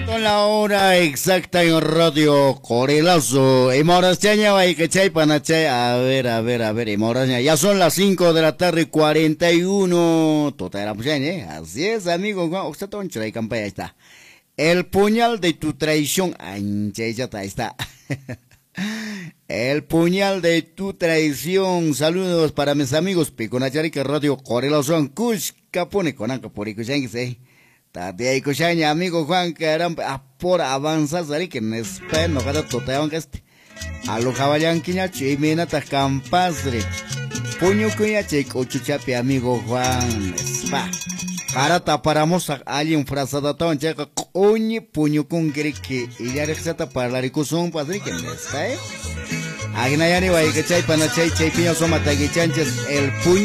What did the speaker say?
Con la hora exacta en Radio Corelazo. Y moras chaña, vai que chay panachay. A ver, y moras ya son las 5 de la tarde, 41. Tota era pues, así es, amigo. Usted toncho, ahí campaña está. El puñal de tu traición. Anche, ya está. El puñal de tu traición. Saludos para mis amigos. Piconacharica Radio Corelazo. Kush, capone con anca por ikuchengue. Tati ay kushanya amigo Juan caramba por avanzar sari que nespe no cada toteon que este a lo caballan quiña chimena ta campasre puño cuña checo chuchapi amigo Juan spa para taparamos a alguien frazada ton checa uñi puño con que y ya receta para la ricusun padre que nespe agnayani vai que chay pana chay piño soma tagi chanches el puño